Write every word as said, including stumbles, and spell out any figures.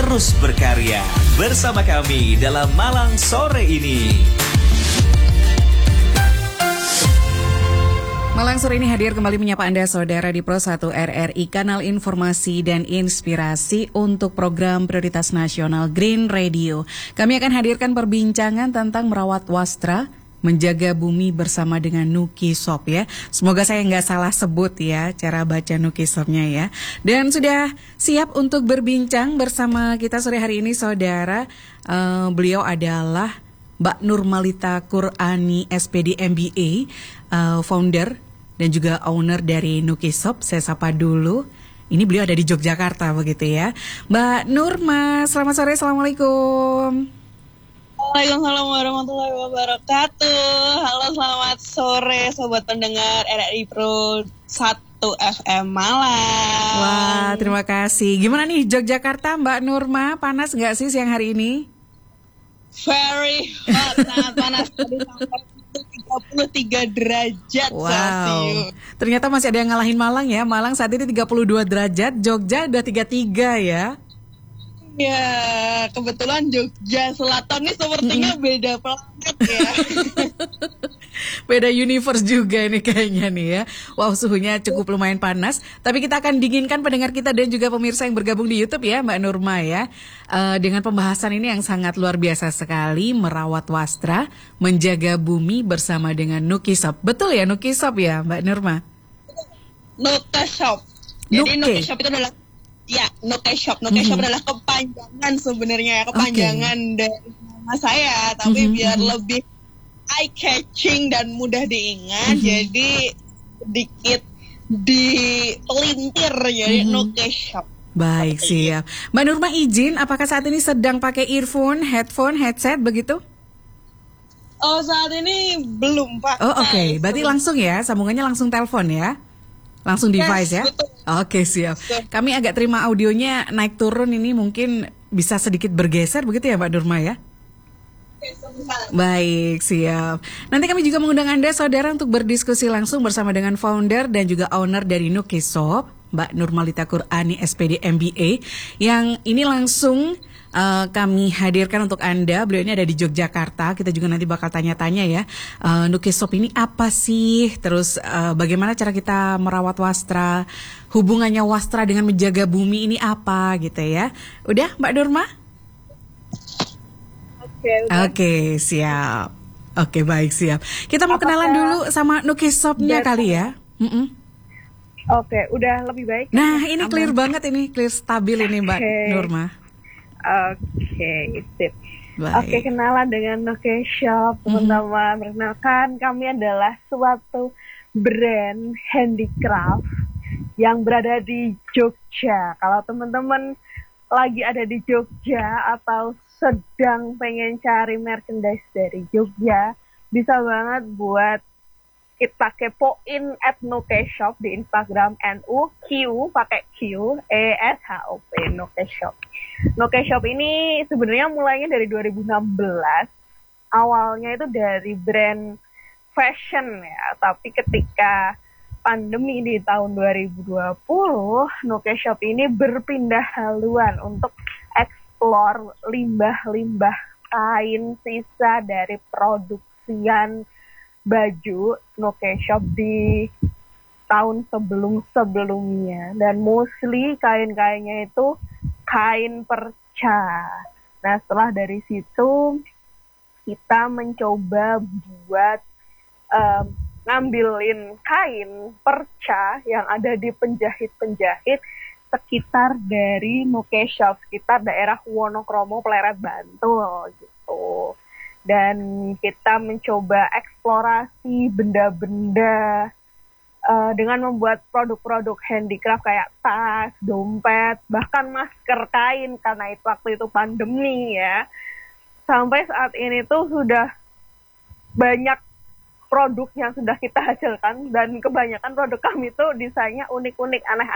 terus berkarya bersama kami dalam Malang sore ini. Malang sore ini hadir kembali menyapa Anda saudara di Pro satu R R I, kanal informasi dan inspirasi untuk program prioritas nasional Green Radio. Kami akan hadirkan perbincangan tentang merawat wastra, menjaga bumi bersama dengan Nukisop ya. Semoga saya nggak salah sebut ya cara baca Nukisopnya ya. Dan sudah siap untuk berbincang bersama kita sore hari ini saudara. Uh, beliau adalah Mbak Nurmalita Qur'ani S P D M B A, uh, founder dan juga owner dari Nukisop. Saya sapa dulu. Ini beliau ada di Yogyakarta begitu ya. Mbak Nurma, selamat sore, Assalamualaikum. Waalaikumsalam warahmatullahi wabarakatuh. Halo, selamat sore sobat pendengar R R I Pro satu F M Malang. Wah, terima kasih. Gimana nih Yogyakarta Mbak Nurma? Panas nggak sih siang hari ini? Very hot, sangat panas. Tadi sampai tiga puluh tiga derajat wow. Celcius. Ternyata masih ada yang ngalahin Malang ya. Malang saat ini tiga puluh dua derajat, Jogja udah tiga puluh tiga ya. Ya, kebetulan Jogja Selatan nih sepertinya hmm. beda planet ya. Beda universe juga ini kayaknya nih ya. Wow, suhunya cukup lumayan panas. Tapi kita akan dinginkan pendengar kita dan juga pemirsa yang bergabung di YouTube ya, Mbak Nurma ya. Uh, dengan pembahasan ini yang sangat luar biasa sekali, merawat wastra, menjaga bumi bersama dengan Nukisop. Betul ya Nukisop ya, Mbak Nurma? Nukisop. Jadi Nuke. Nukisop itu adalah ya, Nukisop. Nukisop mm-hmm. adalah kepanjangan sebenarnya ya, kepanjangan okay. dari nama saya, tapi mm-hmm. biar lebih eye-catching dan mudah diingat, mm-hmm. jadi sedikit dipelintir jadi mm-hmm. Nukisop. Baik, siap. Mbak Nurma izin, apakah saat ini sedang pakai earphone, headphone, headset begitu? Oh, saat ini belum, Pak. Oh, oke. Okay. Berarti langsung ya, sambungannya langsung telepon ya? Langsung device yes, ya? Betul. Oke, siap. Betul. Kami agak terima audionya naik turun ini mungkin bisa sedikit bergeser begitu ya Mbak Nurma ya? Baik, siap. Nanti kami juga mengundang Anda saudara untuk berdiskusi langsung bersama dengan founder dan juga owner dari Nukisop, Mbak Nurmalita Qur'ani S P D M B A, yang ini langsung uh, kami hadirkan untuk Anda. Beliau ini ada di Yogyakarta. Kita juga nanti bakal tanya-tanya ya, uh, Nukisop ini apa sih? Terus uh, bagaimana cara kita merawat wastra? Hubungannya wastra dengan menjaga bumi ini apa gitu ya? Udah Mbak Nurma? Oke, okay, siap. Oke, okay, baik, siap. Kita mau Apakah kenalan dulu sama Nukisopnya kali ya. Mm-mm. Oke, okay, udah lebih baik. Nah, ini clear Aman. banget ini, clear stabil ini Mbak okay. Nurma. Oke, okay, sip. Oke, okay, kenalan dengan Nukisop, teman-teman. Mm-hmm. Perkenalkan, kami adalah suatu brand handicraft yang berada di Jogja. Kalau teman-teman lagi ada di Jogja atau sedang pengen cari merchandise dari Jogja, bisa banget buat kita kepoin at Nukisop di Instagram N U Q pakai Q E S H O P Nukisop. Nukisop ini sebenarnya mulainya dari dua ribu enam belas. Awalnya itu dari brand fashion ya, tapi ketika pandemi di tahun dua ribu dua puluh, Nukisop ini berpindah haluan untuk explore limbah-limbah kain sisa dari produksian baju Nukisop di tahun sebelum-sebelumnya, dan mostly kain-kainnya itu kain perca. Nah, setelah dari situ kita mencoba buat um, ngambilin kain perca yang ada di penjahit-penjahit sekitar dari Nukisop, sekitar daerah Wonokromo, Pleret, Bantul gitu. Dan kita mencoba eksplorasi benda-benda uh, dengan membuat produk-produk handicraft kayak tas, dompet, bahkan masker kain karena itu waktu itu pandemi ya. Sampai saat ini tuh sudah banyak produk yang sudah kita hasilkan, dan kebanyakan produk kami tuh desainnya unik-unik, aneh-aneh.